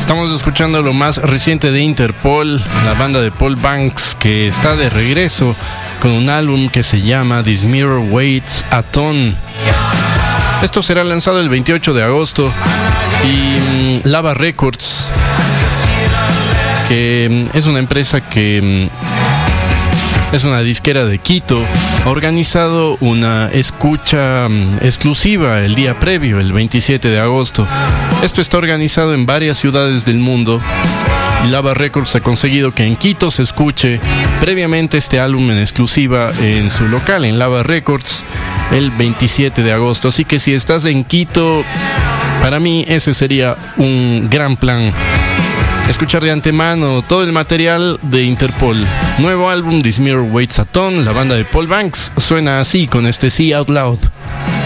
Estamos escuchando lo más reciente de Interpol, la banda de Paul Banks, que está de regreso con un álbum que se llama This Mirror Weighs a Ton. Esto será lanzado el 28 de agosto y Lava Records, que es una empresa que es una disquera de Quito, ha organizado una escucha exclusiva el día previo, el 27 de agosto. Esto está organizado en varias ciudades del mundo. Lava Records ha conseguido que en Quito se escuche previamente este álbum en exclusiva en su local, en Lava Records, el 27 de agosto. Así que si estás en Quito, para mí ese sería un gran plan. Escuchar de antemano todo el material de Interpol. Nuevo álbum, This Mirror Weighs a Ton. La banda de Paul Banks suena así con este See Out Loud.